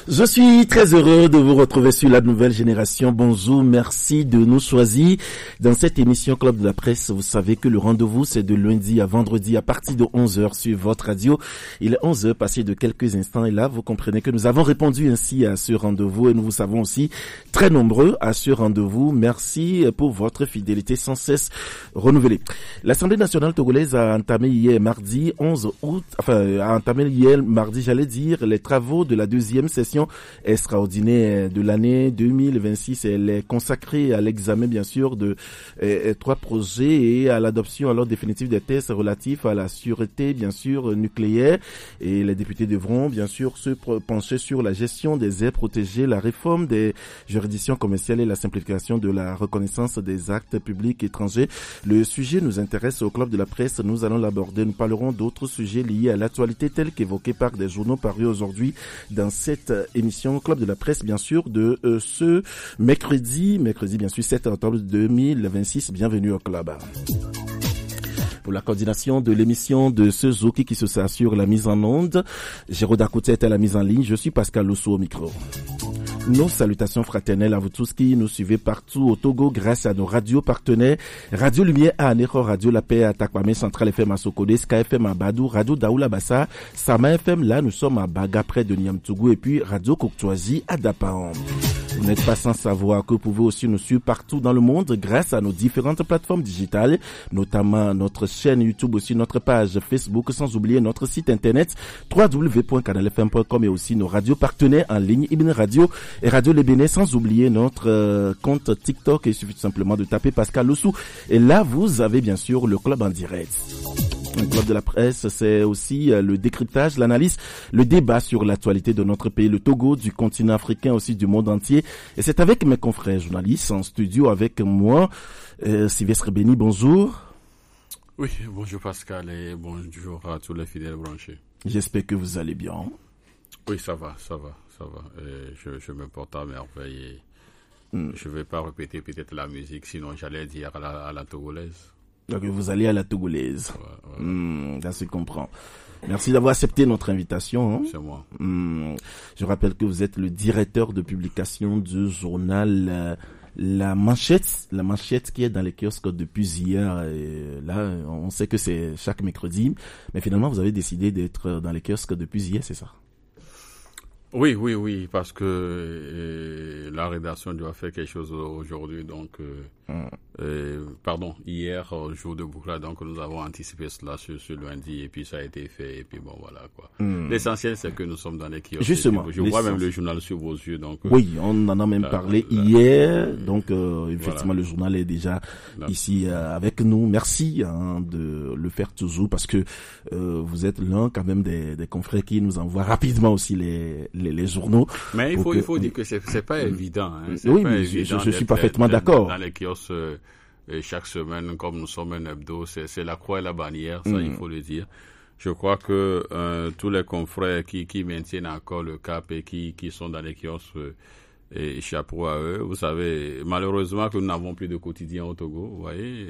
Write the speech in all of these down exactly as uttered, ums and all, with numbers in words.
Je suis très heureux de vous retrouver sur la nouvelle génération. Bonjour, merci de nous choisir dans cette émission Club de la Presse. Vous savez que le rendez-vous, c'est de lundi à vendredi à partir de onze heures sur votre radio. Il est onze heures passé de quelques instants et là, vous comprenez que nous avons répondu ainsi à ce rendez-vous et nous vous savons aussi très nombreux à ce rendez-vous. Merci pour votre fidélité sans cesse renouvelée. L'Assemblée nationale togolaise a entamé hier mardi onze août, enfin, a entamé hier mardi, j'allais dire, les travaux de la deuxième session extraordinaire de l'année deux mille vingt-six. Elle est consacrée à l'examen, bien sûr, de euh, trois projets et à l'adoption alors définitive des tests relatifs à la sûreté, bien sûr, nucléaire. Et les députés devront, bien sûr, se pencher sur la gestion des aires protégées, la réforme des juridictions commerciales et la simplification de la reconnaissance des actes publics étrangers. Le sujet nous intéresse au Club de la Presse. Nous allons l'aborder. Nous parlerons d'autres sujets liés à l'actualité telle qu'évoquée par des journaux parus aujourd'hui dans cette émission Club de la Presse, bien sûr, de euh, ce mercredi, mercredi bien sûr sept octobre deux mille vingt-six. Bienvenue au club. Pour la coordination de l'émission de ce Zoki qui se assure la mise en onde, Géraud Akouté est à la mise en ligne. Je suis Pascal Losso au micro. Nos salutations fraternelles à vous tous qui nous suivez partout au Togo grâce à nos radios partenaires. Radio Lumière à Anéro, Radio La Paix à Takwame, Central F M à Sokode, Sky F M à Badou, Radio Daoula Bassa, Sama F M, là nous sommes à Baga près de Niamtougou et puis Radio Koktouazi à Dapaon. Vous n'êtes pas sans savoir que vous pouvez aussi nous suivre partout dans le monde grâce à nos différentes plateformes digitales, notamment notre chaîne YouTube, aussi notre page Facebook, sans oublier notre site internet w w w point canal f m point com et aussi nos radios partenaires en ligne, Ibn Radio et Radio Le Bénin, sans oublier notre euh, compte TikTok. Il suffit tout simplement de taper Pascal Lossou et là vous avez bien sûr le club en direct. Le Club de la Presse, c'est aussi euh, le décryptage, l'analyse, le débat sur l'actualité de notre pays, le Togo, du continent africain, aussi du monde entier. Et c'est avec mes confrères journalistes en studio avec moi, euh, Sylvestre Béni, bonjour. Oui, bonjour Pascal et bonjour à tous les fidèles branchés. J'espère que vous allez bien. Oui, ça va, ça va, ça va. Et je, je me porte à merveille et mm. je ne vais pas répéter peut-être la musique, sinon j'allais dire à la, à la togolaise. Donc vous allez à la togolaise. Ouais, ouais. Mmh, ça se comprend. Merci d'avoir accepté notre invitation. Hein. C'est moi. Mmh. Je rappelle que vous êtes le directeur de publication du journal euh, La Manchette. La Manchette qui est dans les kiosques depuis hier. Et là, on sait que c'est chaque mercredi. Mais finalement, vous avez décidé d'être dans les kiosques depuis hier, c'est ça? Oui, oui, oui, parce que euh, la rédaction doit faire quelque chose aujourd'hui, donc, euh, mmh. euh, pardon, hier, jour de bouclage, donc nous avons anticipé cela sur, sur lundi, et puis ça a été fait, et puis bon, voilà, quoi. Mmh. L'essentiel, c'est que nous sommes dans les kiosques. Justement. Je vois même le journal sur vos yeux, donc. Oui, on en a même là, parlé là, hier, là, donc, euh, effectivement, voilà. Le journal est déjà là. ici euh, avec nous. Merci hein, de le faire toujours, parce que euh, vous êtes l'un, quand même, des, des confrères qui nous envoient rapidement aussi les Les, les journaux. Mais il faut, que, il faut dire que c'est, c'est pas évident. Hein. C'est oui, pas mais évident je, je suis parfaitement d'accord. Dans les kiosques, euh, chaque semaine, comme nous sommes un hebdo, c'est, c'est la croix et la bannière, ça, mm. il faut le dire. Je crois que euh, tous les confrères qui, qui maintiennent encore le cap et qui, qui sont dans les kiosques, euh, et chapeau à eux. Vous savez, malheureusement que nous n'avons plus de quotidien au Togo, vous voyez.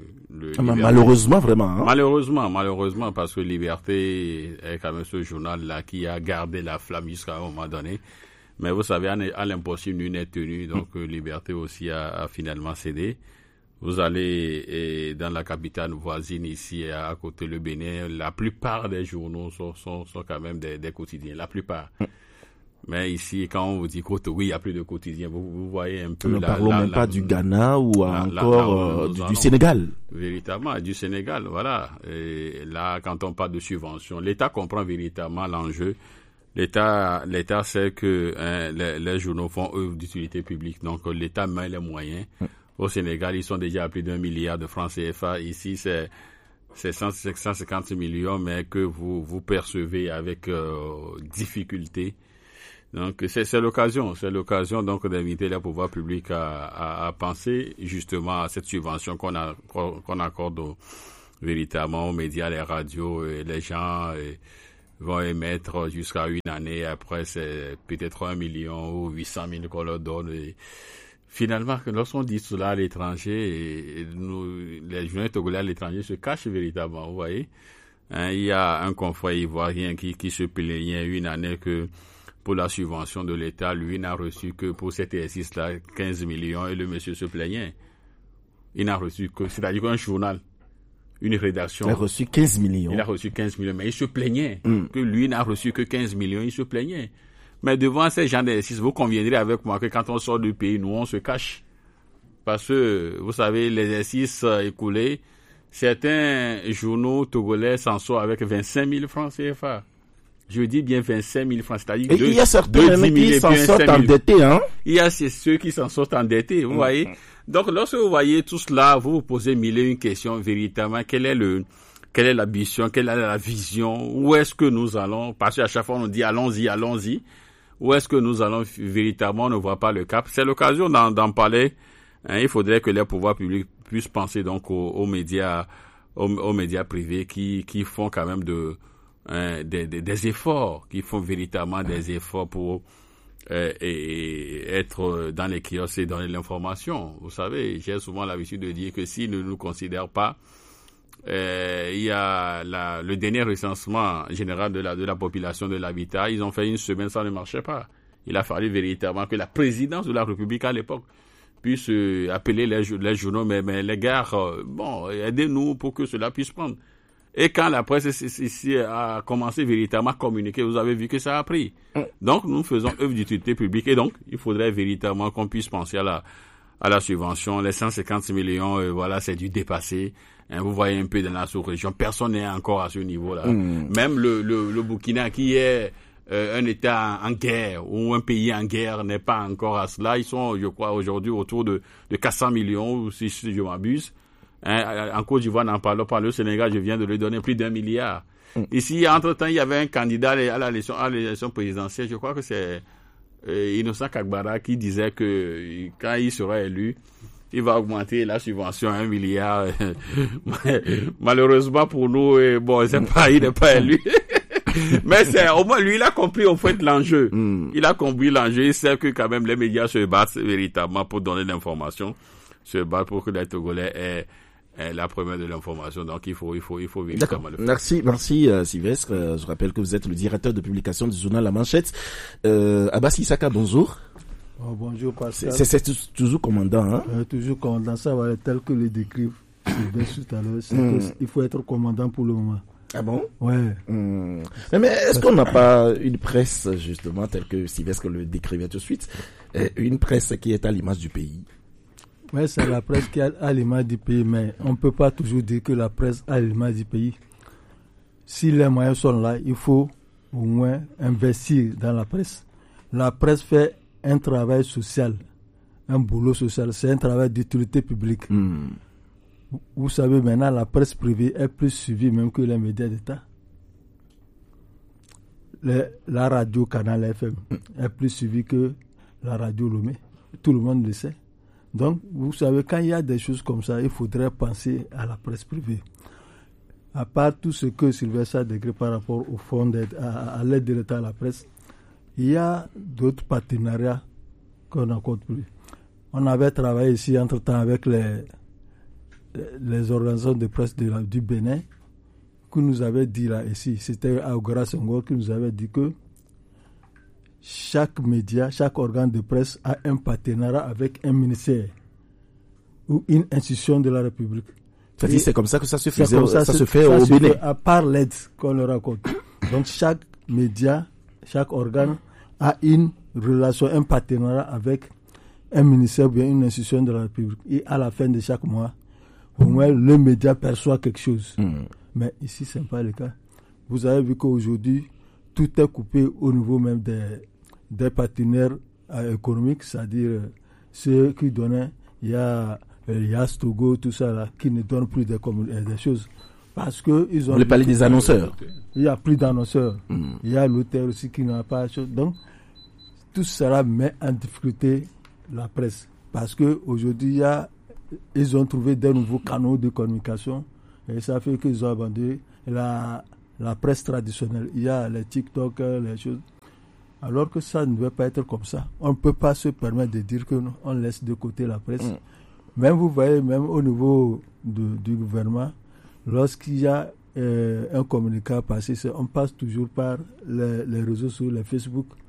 Le ah, malheureusement, vraiment. Hein? Malheureusement, malheureusement, parce que Liberté est quand même ce journal-là qui a gardé la flamme jusqu'à un moment donné. Mais vous savez, à l'impossible, nul n'est tenu. Donc, mmh. Liberté aussi a, a finalement cédé. Vous allez et dans la capitale voisine ici, à côté le Bénin, la plupart des journaux sont, sont, sont quand même des, des quotidiens. La plupart. Mmh. Mais ici, quand on vous dit qu'au Togo, il n'y a plus de quotidien, vous, vous voyez un peu... Ne la, parlons la, même la, pas la, du Ghana ou la, encore la, euh, du, du Sénégal. Véritablement, du Sénégal, voilà. Et là, quand on parle de subventions, l'État comprend véritablement l'enjeu. L'État, l'État sait que hein, les, les journaux font œuvre d'utilité publique, donc l'État met les moyens. Mm. Au Sénégal, ils sont déjà à plus d'un milliard de francs C F A. Ici, c'est... c'est cent cinquante millions, mais que vous, vous percevez avec euh, difficulté. Donc, c'est, c'est l'occasion, c'est l'occasion donc d'inviter les pouvoirs publics à, à, à penser justement à cette subvention qu'on, a, qu'on accorde au, véritablement aux médias, les radios, et les gens et vont émettre jusqu'à une année. Après, c'est peut-être un million ou huit cent mille qu'on leur donne. Et finalement, lorsqu'on dit cela à l'étranger, et nous, les journalistes togolais à l'étranger se cachent véritablement, vous voyez. Hein, il y a un confrère ivoirien qui, qui se plaignait une année que pour la subvention de l'État, lui n'a reçu que pour cet exercice-là quinze millions et le monsieur se plaignait. Il n'a reçu que, c'est-à-dire qu'un journal, une rédaction. Il a reçu quinze millions. Il a reçu quinze millions, mais il se plaignait mm. que lui n'a reçu que quinze millions, il se plaignait. Mais devant ces gens d'exercice, vous conviendrez avec moi que quand on sort du pays, nous, on se cache. Parce que, vous savez, l'exercice écoulé, certains journaux togolais s'en sortent avec vingt-cinq mille francs C F A. Je dis bien vingt-cinq mille francs, c'est-à-dire et deux, il y a certains même qui s'en sortent endettés, hein. Il y a ceux qui s'en sortent endettés, vous mmh. voyez. Donc, lorsque vous voyez tout cela, vous vous posez mille et une questions véritablement. Quelle est le, quelle est l'ambition, quelle est la vision, où est-ce que nous allons? Parce qu'à chaque fois, on dit allons-y, allons-y. Où est-ce que nous allons véritablement? On ne voit pas le cap. C'est l'occasion d'en, d'en parler. Hein, il faudrait que les pouvoirs publics puissent penser donc aux, aux médias, aux, aux médias privés qui, qui font quand même de, Hein, des, des, des efforts, qui font véritablement des efforts pour euh, et, et être dans les kiosques et donner l'information. Vous savez, j'ai souvent l'habitude de dire que s'ils ne nous considèrent pas, euh, il y a la, le dernier recensement général de la, de la population de l'habitat, ils ont fait une semaine, ça ne marchait pas. Il a fallu véritablement que la présidence de la République à l'époque puisse euh, appeler les, les journaux, mais, mais les gars, euh, bon, aidez-nous pour que cela puisse prendre. Et quand la presse ici a commencé véritablement à communiquer, vous avez vu que ça a pris. Donc, nous faisons œuvre d'utilité publique. Et donc, il faudrait véritablement qu'on puisse penser à la, à la subvention. Les cent cinquante millions, euh, voilà, c'est du dépassé. Hein, vous voyez un peu dans la sous-région. Personne n'est encore à ce niveau-là. Mmh. Même le, le, le Burkina, qui est euh, un État en, en guerre, ou un pays en guerre, n'est pas encore à cela. Ils sont, je crois, aujourd'hui autour de, de quatre cents millions, si, si je m'abuse. Hein, en Côte d'Ivoire, n'en parlons pas. Le Sénégal, je viens de lui donner plus d'un milliard. Mm. Ici, entre-temps, il y avait un candidat à l'élection, à l'élection présidentielle. Je crois que c'est euh, Innocent Kagbara qui disait que quand il sera élu, il va augmenter la subvention à un milliard. Malheureusement pour nous, et bon, c'est pas, il n'est pas élu. Mais c'est, au moins, lui, il a compris, au fait, l'enjeu. Mm. Il a compris l'enjeu. Il sait que, quand même, les médias se battent véritablement pour donner l'information. Se battent pour que les Togolais aient la première de l'information, donc il faut, il faut, il faut véritablement le faire. Merci, merci euh, Sylvestre. Euh, je rappelle que vous êtes le directeur de publication du journal La Manchette. Euh, Abbas Issaka, bonjour. Oh, bonjour Pascal. C'est, c'est, c'est toujours commandant, hein? Euh, toujours commandant, ça va être tel que le décrive Sylvestre tout à l'heure. C'est mm. que il faut être commandant pour le moment. Ah bon? Ouais. Mm. Mais, mais est-ce qu'on n'a pas une presse justement telle que Sylvestre le décrivait tout de suite, une presse qui est à l'image du pays? Oui, c'est la presse qui est à l'image du pays, mais on ne peut pas toujours dire que la presse a l'image du pays. Si les moyens sont là, il faut au moins investir dans la presse. La presse fait un travail social, un boulot social, c'est un travail d'utilité publique. Mm. Vous savez, maintenant, la presse privée est plus suivie même que les médias d'État. Les, la radio Canal F M mm. est plus suivie que la radio Lomé. Tout le monde le sait. Donc, vous savez, quand il y a des choses comme ça, il faudrait penser à la presse privée. À part tout ce que Sylvestre a décrit par rapport au fonds d'aide, à, à l'aide de l'État à la presse, il y a d'autres partenariats qu'on n'a compte plus. On avait travaillé ici entre-temps avec les, les organisations de presse de la, du Bénin, qui nous avaient dit là, ici, c'était Augura Senghor qui nous avait dit que chaque média, chaque organe de presse a un partenariat avec un ministère ou une institution de la République. C'est-à-dire c'est comme ça que ça se faisait, ça, ça se fait ça au se Bénin. Fait à part l'aide qu'on leur raconte. Donc chaque média, chaque organe a une relation, un partenariat avec un ministère ou bien une institution de la République. Et à la fin de chaque mois, au moins le média perçoit quelque chose. Mmh. Mais ici, ce n'est pas le cas. Vous avez vu qu'aujourd'hui, tout est coupé au niveau même des, des partenaires euh, économiques, c'est-à-dire euh, ceux qui donnaient, il y a euh, Yas, Togo, tout ça là, qui ne donnent plus des, des choses. Parce que ils ont... On parler des annonceurs. Il n'y a plus d'annonceurs. Mm. Il y a l'auteur aussi qui n'a pas de choses. Donc, tout cela met en difficulté la presse. Parce qu'aujourd'hui, il y a, ils ont trouvé des nouveaux canaux de communication et ça fait qu'ils ont abandonné la... la presse traditionnelle, il y a les TikTok, les choses. Alors que ça ne doit pas être comme ça. On ne peut pas se permettre de dire qu'on laisse de côté la presse. Mm. Même vous voyez, même au niveau de, du gouvernement, lorsqu'il y a euh, un communiqué passé, on passe toujours par les, les réseaux sociaux, les Facebook.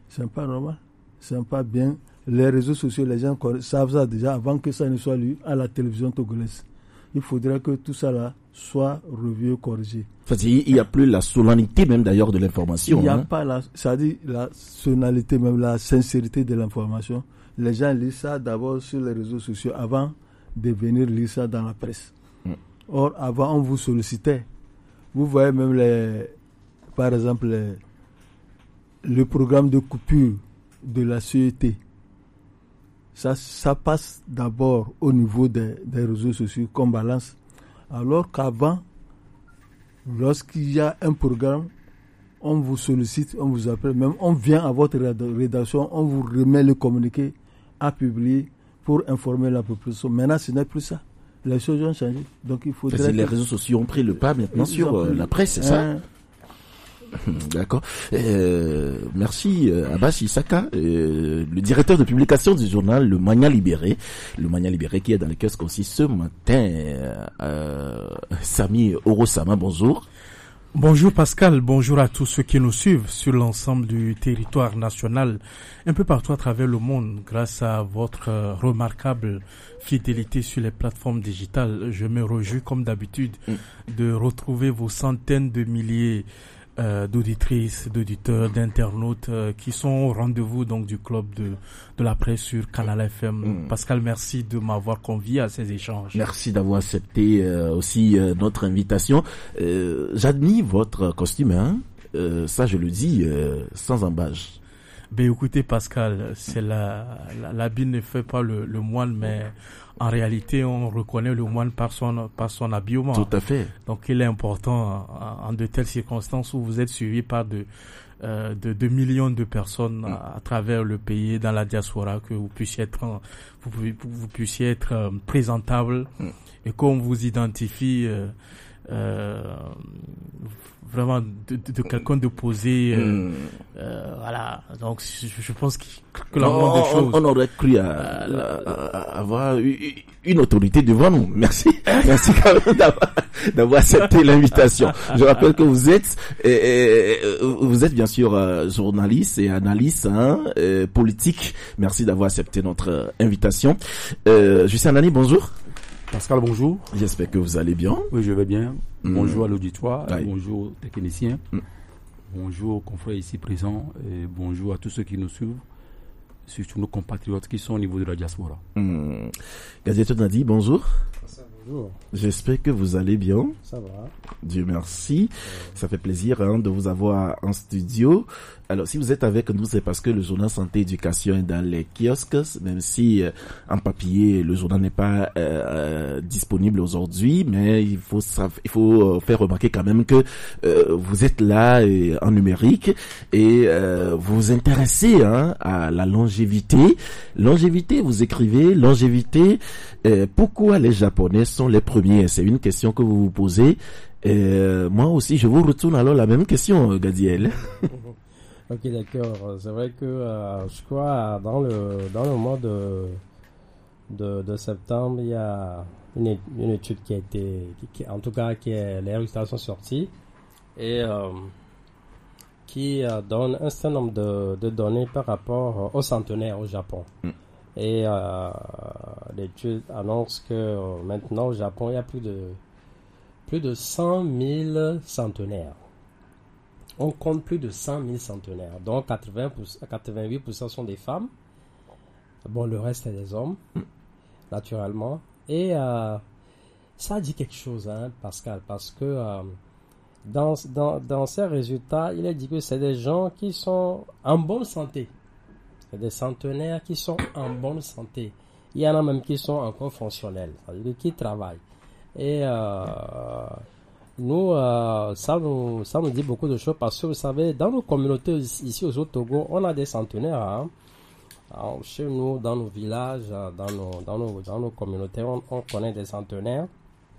C'est pas normal. C'est pas bien. Les réseaux sociaux, les gens savent ça déjà avant que ça ne soit lu à la télévision togolaise. Il faudrait que tout ça là soit revu, corrigé. Il n'y a plus la solennité même d'ailleurs de l'information. Il n'y a hein. pas la, ça dit la solennité, même la sincérité de l'information. Les gens lisent ça d'abord sur les réseaux sociaux avant de venir lire ça dans la presse. Mm. Or, avant, on vous sollicitait. Vous voyez même les, par exemple, les, le programme de coupure de la C E T. Ça, ça passe d'abord au niveau des, des réseaux sociaux qu'on balance. Alors qu'avant, lorsqu'il y a un programme, on vous sollicite, on vous appelle, même on vient à votre rédaction, on vous remet le communiqué à publier pour informer la population. Maintenant, ce n'est plus ça. Les choses ont changé. Donc, il faudrait Parce que les que... réseaux sociaux ont pris le pas maintenant Ils sur euh, la presse, c'est ça hein? D'accord. Euh, merci euh, Abbas Issaka, euh, le directeur de publication du journal Le Mania Libéré. Le Mania Libéré qui est dans le kiosque aussi ce matin. Euh, Sami Orosama, bonjour. Bonjour Pascal, bonjour à tous ceux qui nous suivent sur l'ensemble du territoire national, un peu partout à travers le monde, grâce à votre euh, remarquable fidélité sur les plateformes digitales. Je me réjouis comme d'habitude mm. de retrouver vos centaines de milliers euh, d'auditrices, d'auditeurs, d'internautes euh, qui sont au rendez-vous donc du club de, de la presse sur Canal F M. Mm. Pascal, merci de m'avoir convié à ces échanges. Merci d'avoir accepté euh, aussi euh, notre invitation. Euh, j'admire votre costume, hein. Euh, ça je le dis euh, sans embâche. Ben écoutez Pascal, c'est la, la l'habit ne fait pas le, le moine, mais en réalité on reconnaît le moine par son par son habillement. Tout à fait. Donc il est important en, en de telles circonstances où vous êtes suivi par de euh, de, de millions de personnes mm. à, à travers le pays, dans la diaspora, que vous puissiez être vous, vous puissiez être euh, présentable mm. et qu'on vous identifie euh, euh, vraiment de, de, de quelqu'un de posé euh, mm. euh, voilà, donc je, je pense que, que la moindre des choses on aurait cru à, euh, à, à avoir une autorité devant nous. Merci merci quand même d'avoir, d'avoir accepté l'invitation. Je rappelle que vous êtes euh, vous êtes bien sûr euh, journaliste et analyste hein, euh, politique. Merci d'avoir accepté notre invitation. euh, Justin Nani, bonjour. Pascal, bonjour. J'espère que vous allez bien. Oui, je vais bien. Mmh. Bonjour à l'auditoire, Aïe. bonjour aux techniciens, mmh. bonjour aux confrères ici présents et bonjour à tous ceux qui nous suivent, surtout nos compatriotes qui sont au niveau de la diaspora. Mmh. Gadieto Nadi, bonjour. Ça, bonjour. J'espère que vous allez bien. Ça va. Dieu merci. Euh... Ça fait plaisir hein, de vous avoir en studio. Alors, si vous êtes avec nous, c'est parce que le journal Santé Éducation est dans les kiosques, même si euh, en papier, le journal n'est pas euh, euh, disponible aujourd'hui, mais il faut il faut faire remarquer quand même que euh, vous êtes là et, en numérique et euh, vous vous intéressez hein, à la longévité. Longévité, vous écrivez, longévité, euh, pourquoi les Japonais sont les premiers? C'est une question que vous vous posez. Euh, moi aussi, je vous retourne alors la même question, Gadiel. Ok, d'accord. C'est vrai que euh, je crois dans le dans le mois de de, de septembre, il y a une, une étude qui a été, qui, qui, en tout cas, qui est, les résultats sont sortis et euh, qui euh, donne un certain nombre de, de données par rapport aux centenaires au Japon. Mm. Et euh, l'étude annonce que euh, maintenant au Japon, il y a plus de plus de cent mille centenaires. On compte plus de cent mille centenaires, dont quatre-vingts pour cent, quatre-vingt-huit pour cent sont des femmes. Bon, le reste est des hommes, naturellement. Et euh, ça dit quelque chose, hein, Pascal, parce que euh, dans, dans, dans ces résultats, il est dit que c'est des gens qui sont en bonne santé. C'est des centenaires qui sont en bonne santé. Il y en a même qui sont encore fonctionnels, c'est-à-dire qui travaillent. Et... Euh, Nous, euh, ça nous, ça nous dit beaucoup de choses parce que vous savez, dans nos communautés ici au Togo, on a des centenaires. Hein. Alors, chez nous, dans nos villages, dans nos, dans nos, dans nos communautés, on, on connaît des centenaires.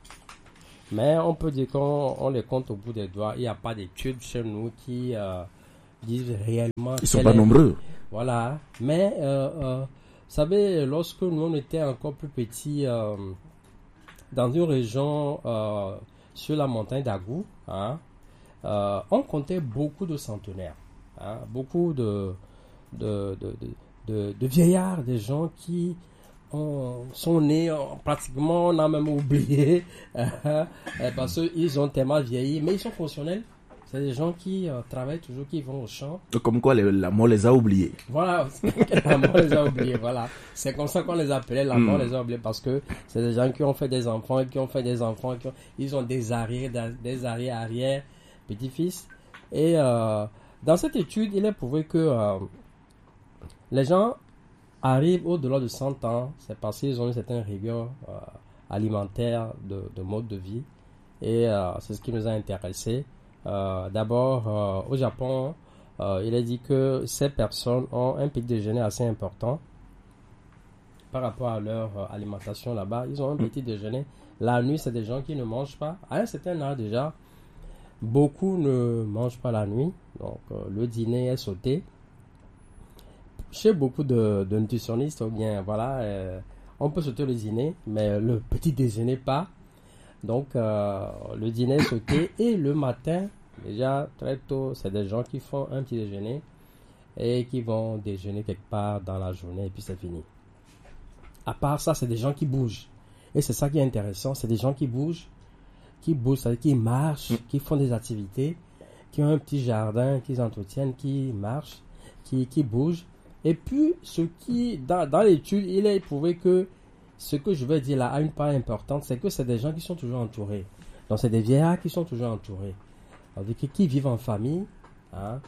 Mais on peut dire qu'on on les compte au bout des doigts. Il n'y a pas d'études chez nous qui euh, disent réellement. Ils ne sont pas est... nombreux. Voilà. Mais, euh, euh, vous savez, lorsque nous on était encore plus petits, euh, dans une région... Euh, sur la montagne d'Agou, hein, euh, on comptait beaucoup de centenaires, hein, beaucoup de, de, de, de, de, de vieillards, des gens qui ont, sont nés, ont, pratiquement, on a même oublié, parce qu'ils ont tellement vieilli, mais ils sont fonctionnels. C'est des gens qui euh, travaillent toujours, qui vont au champ. Comme quoi les, la mort les a oubliés. Voilà, la mort les a oubliés, voilà. C'est comme ça qu'on les appelait, la mort mm. les a oubliés, parce que c'est des gens qui ont fait des enfants, qui ont fait des enfants, qui ont, ils ont des arrières, des arrières, arrière, petits-fils. Et euh, dans cette étude, il est prouvé que euh, les gens arrivent au-delà de cent ans, c'est parce qu'ils ont une certaine rigueur euh, alimentaire, de, de mode de vie. Et euh, c'est ce qui nous a intéressés. Euh, d'abord, euh, au Japon, euh, il est dit que ces personnes ont un petit déjeuner assez important par rapport à leur euh, alimentation là-bas. Ils ont un petit déjeuner. La nuit, c'est des gens qui ne mangent pas. À un certain âge déjà, beaucoup ne mangent pas la nuit. Donc, euh, le dîner est sauté. Chez beaucoup de, de nutritionnistes, ou bien, voilà, euh, on peut sauter le dîner, mais le petit déjeuner pas. Donc, euh, le dîner est sauté et le matin, déjà très tôt, c'est des gens qui font un petit déjeuner et qui vont déjeuner quelque part dans la journée et puis c'est fini. À part ça, c'est des gens qui bougent. Et c'est ça qui est intéressant, c'est des gens qui bougent, qui bougent, c'est-à-dire qui marchent, qui font des activités, qui ont un petit jardin, qui s'entretiennent, qui marchent, qui, qui bougent. Et puis, ce qui, dans, dans l'étude, il est prouvé que ce que je veux dire là a une part importante, c'est que c'est des gens qui sont toujours entourés. Donc c'est des vieillards qui sont toujours entourés. Avec qui vivent en famille, hein,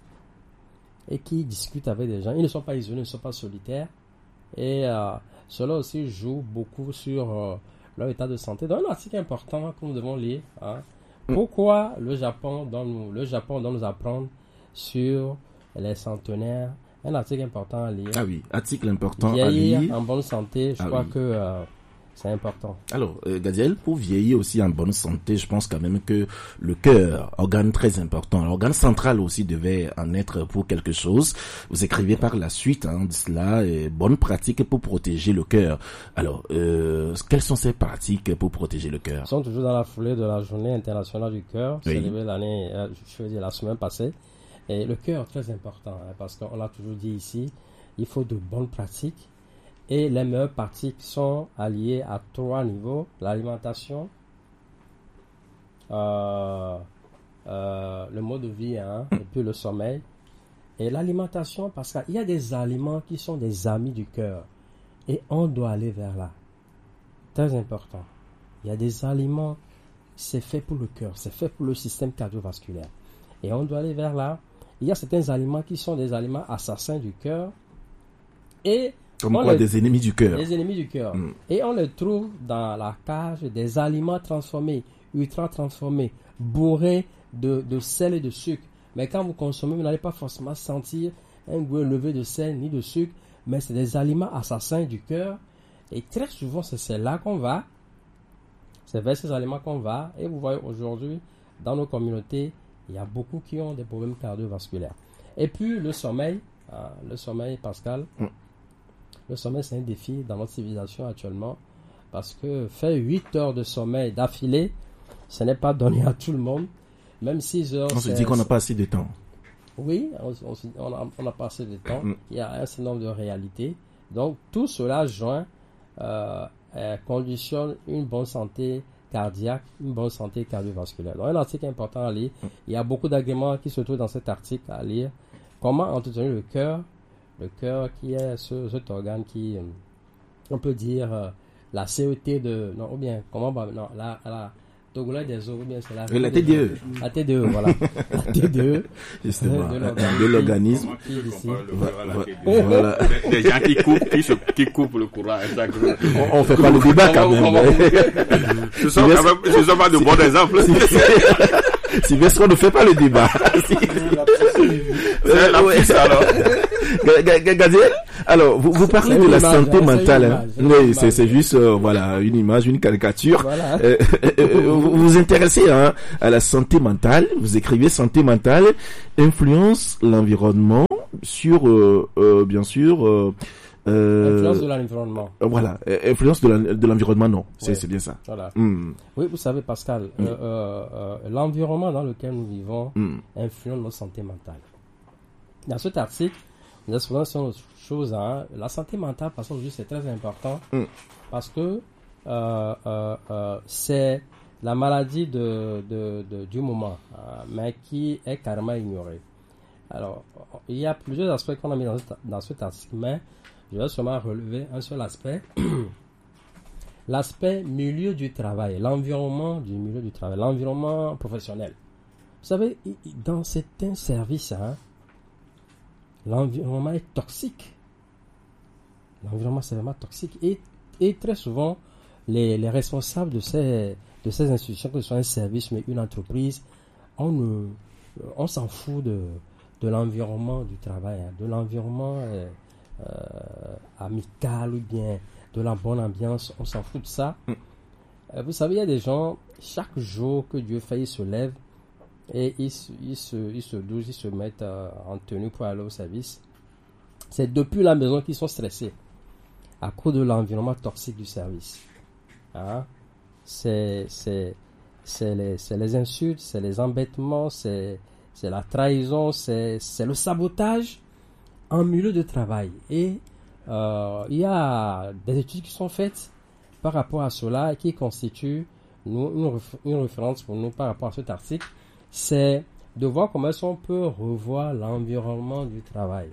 et qui discutent avec des gens. Ils ne sont pas isolés, ils ne sont pas solitaires. Et euh, cela aussi joue beaucoup sur euh, leur état de santé. Donc un article important que nous devons lire. Hein. Pourquoi le Japon doit nous, le Japon doit nous apprendre sur les centenaires. Un article important à lire. Ah oui, article important vieillir à lire. En bonne santé, je ah crois oui. que euh, c'est important. Alors, euh, Gadiel, pour vieillir aussi en bonne santé, je pense quand même que le cœur, organe très important, l'organe central aussi devait en être pour quelque chose. Vous écrivez par la suite hein, de cela, et bonne pratique pour protéger le cœur. Alors, euh, quelles sont ces pratiques pour protéger le cœur? Nous sommes toujours dans la foulée de la journée internationale du cœur, oui. célébrée l'année, je veux dire la semaine passée. Et le cœur est très important, hein, parce qu'on l'a toujours dit ici, il faut de bonnes pratiques. Et les meilleures pratiques sont alliées à trois niveaux. L'alimentation, euh, euh, le mode de vie, hein, et puis le sommeil. Et l'alimentation, parce qu'il y a des aliments qui sont des amis du cœur. Et on doit aller vers là. Très important. Il y a des aliments, c'est fait pour le cœur, c'est fait pour le système cardiovasculaire. Et on doit aller vers là. Il y a certains aliments qui sont des aliments assassins du cœur. Et Comme quoi, les, des ennemis du cœur. Des ennemis du cœur. Mm. Et on les trouve dans la cage des aliments transformés, ultra transformés, bourrés de, de sel et de sucre. Mais quand vous consommez, vous n'allez pas forcément sentir un goût élevé de sel ni de sucre. Mais c'est des aliments assassins du cœur. Et très souvent, c'est là qu'on va. C'est vers ces aliments qu'on va. Et vous voyez aujourd'hui, dans nos communautés, il y a beaucoup qui ont des problèmes cardiovasculaires. Et puis, le sommeil. Hein, le sommeil, Pascal. Mm. Le sommeil, c'est un défi dans notre civilisation actuellement. Parce que faire huit heures de sommeil d'affilée, ce n'est pas donné à tout le monde. Même six heures. On se dit qu'on n'a pas assez de temps. Oui, on n'a pas assez de temps. Mm. Il y a un certain nombre de réalités. Donc, tout cela joint euh, euh, conditionne une bonne santé cardiaque, une bonne santé cardiovasculaire. Donc, un article important à lire. Mm. Il y a beaucoup d'arguments qui se trouvent dans cet article à lire. Comment entretenir le cœur? Le cœur qui est ce, cet organe qui, on peut dire, euh, la C E T de, non, ou bien, comment, non, la, la Togolais des eaux, ou bien c'est la... La T D E. La T D E, voilà. La T D E. Justement, de l'organisme. Voilà. Des gens qui coupent, qui, se, qui coupent le courant. On ne fait pas le débat quand même. Ce sont quand même, ce sont pas de bons exemples. C'est bien ce qu'on ne fait pas le débat. C'est la piste alors. Gadiel, alors vous, vous parlez de la santé mentale. Hein. Oui, c'est, c'est juste euh, voilà une image, une caricature. Voilà. Euh, euh, vous vous intéressez hein, à la santé mentale. Vous écrivez santé mentale influence l'environnement sur euh, euh, bien sûr. Euh, Euh, influence de l'environnement. Euh, voilà, influence de, la, de l'environnement, non, c'est, oui. c'est bien ça. Voilà. Mm. Oui, vous savez, Pascal, mm. euh, euh, l'environnement dans lequel nous vivons mm. influence notre santé mentale. Dans cet article, Nous souvent sur autre chose. Hein. La santé mentale, parce qu'aujourd'hui, c'est très important. Mm. Parce que euh, euh, euh, c'est la maladie de, de, de, du moment, hein, mais qui est carrément ignorée. Alors, il y a plusieurs aspects qu'on a mis dans, dans cet article, mais je vais seulement relever un seul aspect. L'aspect milieu du travail, l'environnement du milieu du travail, l'environnement professionnel. Vous savez, dans certains services, hein, l'environnement est toxique. L'environnement, c'est vraiment toxique. Et, et très souvent, les, les responsables de ces, de ces institutions, que ce soit un service, mais une entreprise, on, ne, on s'en fout de, de l'environnement du travail, hein, de l'environnement euh, euh, amical ou bien de la bonne ambiance, on s'en fout de ça. Mm. Euh, vous savez, il y a des gens, chaque jour que Dieu fait, ils se lèvent et ils, ils, se, ils se douchent, ils se mettent euh, en tenue pour aller au service. C'est depuis la maison qu'ils sont stressés à cause de l'environnement toxique du service. Hein? C'est, c'est, c'est, les, c'est les insultes, c'est les embêtements, c'est, c'est la trahison, c'est, c'est le sabotage en milieu de travail. Et Euh, il y a des études qui sont faites par rapport à cela et qui constituent nous, une, une référence pour nous par rapport à cet article. C'est de voir comment est-ce qu'on peut revoir l'environnement du travail.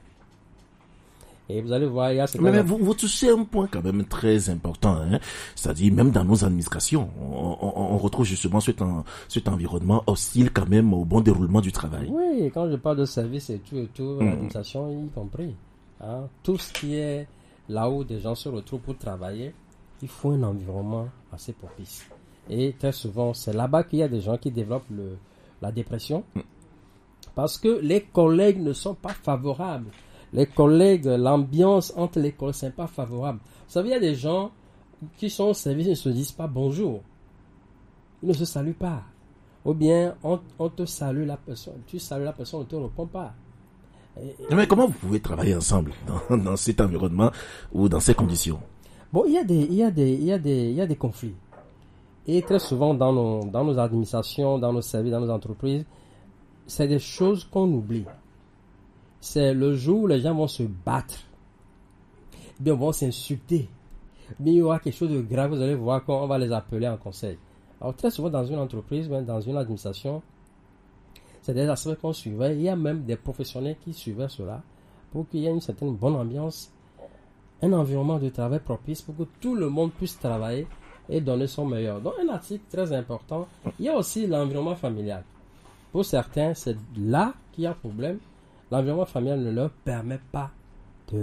Et vous allez voir, il y a mais, mais vous, vous touchez un point quand même très important, hein? C'est-à-dire même dans nos administrations, on, on, on retrouve justement cet, en, cet environnement hostile quand même au bon déroulement du travail. Oui, quand je parle de service et tout et tout, mmh. l'administration y compris. Hein, tout ce qui est là où des gens se retrouvent pour travailler, il faut un environnement assez propice. Et très souvent, c'est là-bas qu'il y a des gens qui développent le, la dépression parce que les collègues ne sont pas favorables. Les collègues, l'ambiance entre les collègues, c'est pas favorable. Vous savez, il y a des gens qui sont au service et ne se disent pas bonjour. Ils ne se saluent pas. Ou bien, on, on te salue la personne. Tu salues la personne, on ne te répond pas. Mais comment vous pouvez travailler ensemble dans, dans cet environnement ou dans ces conditions? Bon, il y a des, il y a des, il y a des, il y a des conflits. Et très souvent dans nos, dans nos administrations, dans nos services, dans nos entreprises, c'est des choses qu'on oublie. C'est le jour où les gens vont se battre, bien vont s'insulter. Mais il y aura quelque chose de grave, vous allez voir qu'on va les appeler en conseil. Alors très souvent dans une entreprise, dans une administration, c'est des aspects qu'on suivait. Il y a même des professionnels qui suivaient cela pour qu'il y ait une certaine bonne ambiance, un environnement de travail propice pour que tout le monde puisse travailler et donner son meilleur. Donc un article très important. Il y a aussi l'environnement familial. Pour certains, c'est là qu'il y a problème. L'environnement familial ne leur permet pas de,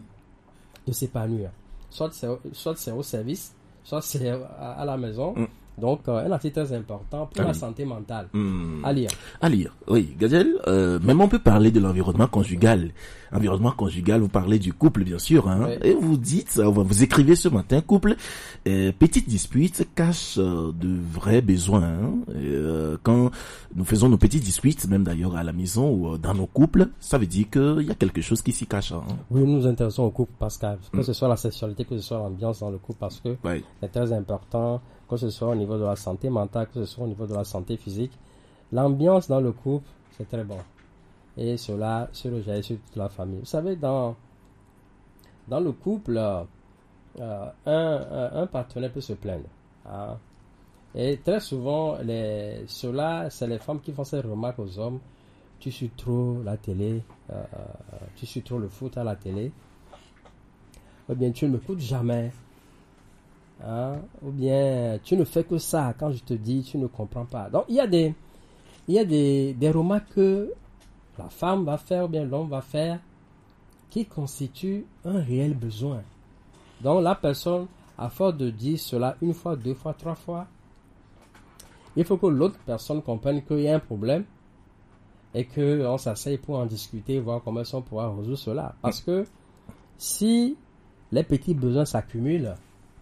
de s'épanouir. Soit c'est, soit c'est au service, soit c'est à, à la maison. Mm. Donc, euh, un article très important pour à la lire. Santé mentale. Mmh. À lire. À lire, oui. Gadiel, euh, même on peut parler de l'environnement conjugal. Environnement conjugal, vous parlez du couple, bien sûr. Hein, oui. Et vous dites, vous écrivez ce matin, couple, euh, petite dispute cache euh, de vrais besoins. Hein, et, euh, quand nous faisons nos petites disputes, même d'ailleurs à la maison ou dans nos couples, ça veut dire qu'il y a quelque chose qui s'y cache. Hein. Oui, nous nous intéressons au couple, Pascal. Que mmh. ce soit la sexualité, que ce soit l'ambiance dans le couple, parce que oui. c'est très important. Que ce soit au niveau de la santé mentale, que ce soit au niveau de la santé physique. L'ambiance dans le couple, c'est très bon. Et cela se rejaillit sur toute la famille. Vous savez, dans, dans le couple, euh, un, un, un partenaire peut se plaindre. Hein. Et très souvent, les, cela, c'est les femmes qui font ces remarques aux hommes. Tu suis trop la télé, euh, tu suis trop le foot à la télé. Ou bien tu ne m'écoutes jamais. Hein, ou bien tu ne fais que ça quand je te dis, tu ne comprends pas. Donc il y a des, il y a des, des remarques que la femme va faire ou bien l'homme va faire qui constituent un réel besoin. Donc la personne, à force de dire cela une fois, deux fois, trois fois, il faut que l'autre personne comprenne qu'il y a un problème et qu'on s'asseye pour en discuter, voir comment on pourra résoudre cela. Parce que si les petits besoins s'accumulent,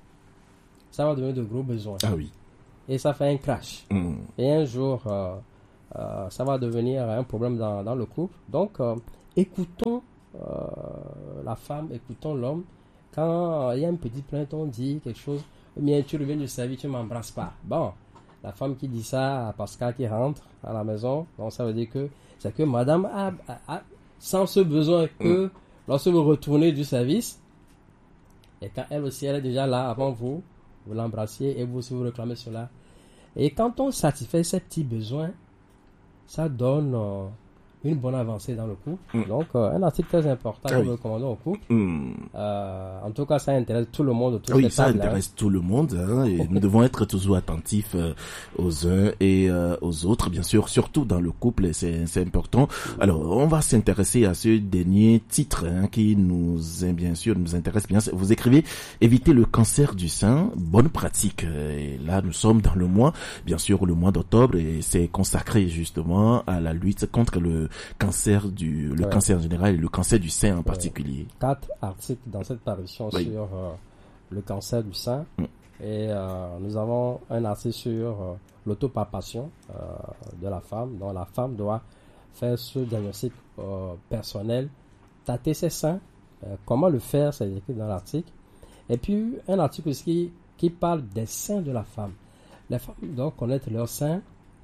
ça va devenir de gros besoins. Ah oui. Et ça fait un crash. Mmh. Et un jour, euh, euh, ça va devenir un problème dans, dans le couple. Donc, euh, écoutons euh, la femme, écoutons l'homme. Quand il y a une petite plainte, on dit quelque chose, ou bien tu reviens du service, tu ne m'embrasses pas. Bon, la femme qui dit ça à Pascal qui rentre à la maison, donc ça veut dire que c'est que madame a, a, a sans ce besoin que mmh. lorsque vous retournez du service, et quand elle aussi elle est déjà là avant vous, vous l'embrassiez et vous aussi vous réclamez cela. Et quand on satisfait ces petits besoins, ça donne euh, une bonne avancée dans le couple. Mm. Donc, euh, un article très important ah, que oui. nous recommandons au couple. Mm. Euh, en tout cas, ça intéresse tout le monde. Tout oui, ça tables, intéresse hein. tout le monde. Hein, et nous devons être toujours attentifs euh, aux uns et euh, aux autres, bien sûr, surtout dans le couple, c'est, c'est important. Alors, on va s'intéresser à ce dernier titre hein, qui nous, bien sûr, nous intéresse bien. Vous écrivez « Éviter le cancer du sein, bonne pratique ». Et là, nous sommes dans le mois, bien sûr, le mois d'octobre, et c'est consacré justement à la lutte contre le cancer du le ouais. cancer général et le cancer du sein en ouais. particulier. Quatre articles dans cette parution oui. sur euh, le cancer du sein mm. et euh, nous avons un article sur euh, l'autopalpation euh, de la femme. Donc la femme doit faire ce diagnostic euh, personnel, tâter ses seins. Euh, comment le faire, c'est écrit dans l'article. Et puis un article aussi qui parle des seins de la femme. Les femmes doivent connaître leurs seins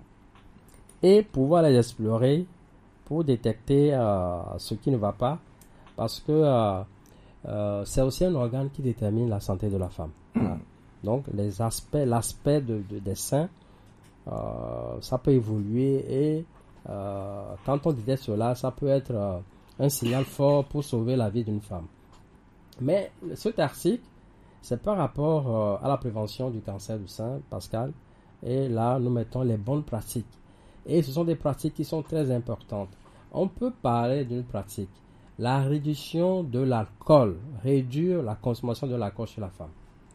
et pouvoir les explorer pour détecter euh, ce qui ne va pas, parce que euh, euh, c'est aussi un organe qui détermine la santé de la femme. Mmh. Voilà. Donc les aspects, l'aspect de, de, des seins, euh, ça peut évoluer et euh, quand on détecte cela, ça peut être euh, un signal fort pour sauver la vie d'une femme. Mais cet article, c'est par rapport euh, à la prévention du cancer du sein, Pascal, et là nous mettons les bonnes pratiques. Et ce sont des pratiques qui sont très importantes. On peut parler d'une pratique, la réduction de l'alcool, réduire la consommation de l'alcool chez la femme.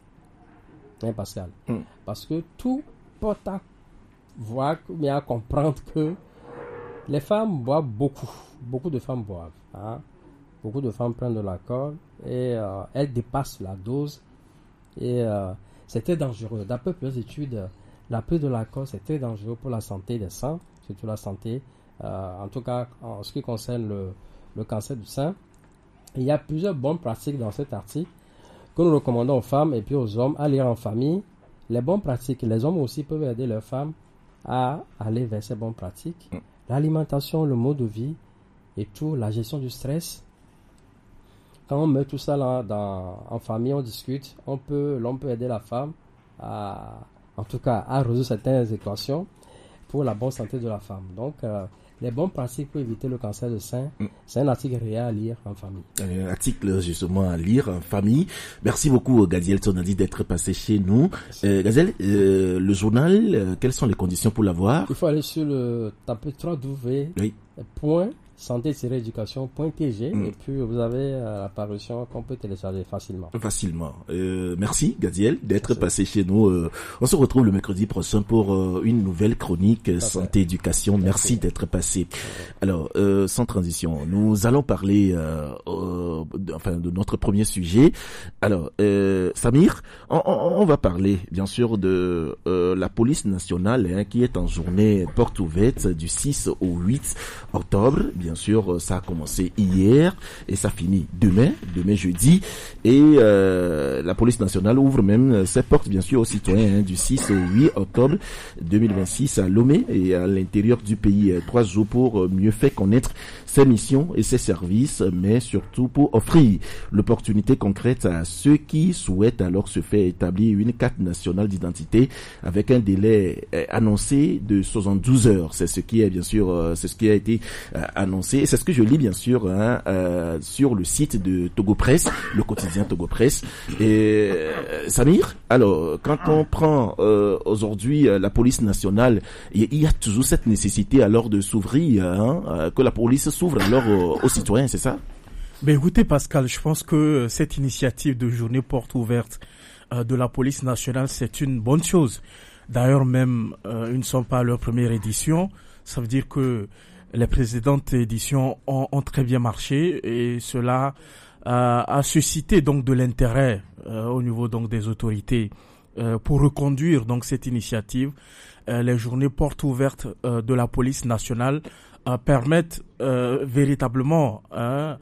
Hein, Pascal? Mm. Parce que tout porte à voir, mais à comprendre que les femmes boivent beaucoup. Beaucoup de femmes boivent. Hein? Beaucoup de femmes prennent de l'alcool et euh, elles dépassent la dose. Et euh, c'est très dangereux. D'après plusieurs études, la prise de l'alcool, c'est très dangereux pour la santé des seins, surtout la santé, euh, en tout cas en ce qui concerne le, le cancer du sein. Il y a plusieurs bonnes pratiques dans cet article que nous recommandons aux femmes et puis aux hommes à lire en famille. Les bonnes pratiques, les hommes aussi peuvent aider leurs femmes à aller vers ces bonnes pratiques. L'alimentation, le mode de vie et tout, la gestion du stress. Quand on met tout ça là dans, en famille, on discute, on peut, l'homme peut aider la femme à... en tout cas à résoudre certaines équations pour la bonne santé de la femme. Donc, euh, les bonnes pratiques pour éviter le cancer du sein, mm. c'est un article réel à lire en famille. Un article justement à lire en famille. Merci beaucoup Gadiel Tonadi d'être passé chez nous. Euh, Gadiel, euh, le journal, euh, quelles sont les conditions pour l'avoir? Il faut aller sur le taper w w w oui. point santé tiret éducation point t g mm. et puis vous avez euh, la parution qu'on peut télécharger facilement. Facilement. Euh, merci Gadiel d'être merci. passé chez nous. Euh, on se retrouve le mercredi prochain pour euh, une nouvelle chronique euh, santé éducation. Merci, merci d'être passé. Alors, euh, sans transition, nous allons parler euh, euh, de, enfin de notre premier sujet. Alors, euh, Samir, on, on, on va parler bien sûr de euh, la police nationale hein, qui est en journée porte ouverte du six au huit octobre. Bien sûr, ça a commencé hier et ça finit demain, demain jeudi. Et euh, la police nationale ouvre même ses portes, bien sûr, aux citoyens hein, du six au huit octobre deux mille vingt-six à Lomé et à l'intérieur du pays. Trois jours pour mieux faire connaître ses missions et ses services, mais surtout pour offrir l'opportunité concrète à ceux qui souhaitent alors se faire établir une carte nationale d'identité avec un délai euh, annoncé de soixante-douze heures. C'est ce qui est bien sûr, euh, c'est ce qui a été euh, annoncé. Et c'est ce que je lis bien sûr hein, euh, sur le site de Togo Presse, le quotidien Togo Presse. Et euh, Samir, alors quand on prend euh, aujourd'hui euh, la police nationale, il y, y a toujours cette nécessité alors de s'ouvrir, hein, euh, que la police s'ouvre alors euh, aux citoyens, c'est ça? Ben écoutez Pascal, je pense que cette initiative de journée porte ouverte euh, de la police nationale, c'est une bonne chose. D'ailleurs même, euh, ils ne sont pas à leur première édition. Ça veut dire que les précédentes éditions ont, ont très bien marché et cela euh, a suscité donc de l'intérêt euh, au niveau donc des autorités euh, pour reconduire donc cette initiative. Euh, les journées portes ouvertes euh, de la police nationale euh, permettent euh, véritablement hein,